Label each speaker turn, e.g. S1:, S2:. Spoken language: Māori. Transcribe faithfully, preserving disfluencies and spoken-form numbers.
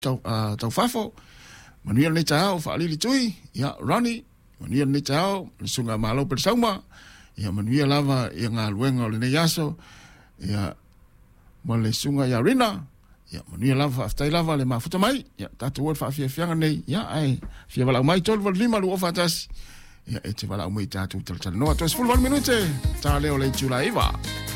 S1: tau uh, tau fafo manuia le tau fa ali tui ya Ronnie manuia le tau sunga malo per sauma ya manuia lava ya nga luenga le yaso ya mo le sunga ya Rina ya manuia lava aftai lava le mafuta mai ya tatu wot fa fia fianga nei ya ai fia bala mai tol vol lima lu ofatas ya e te bala mai tatu tel tel no atos full one minute ta leo le chula iva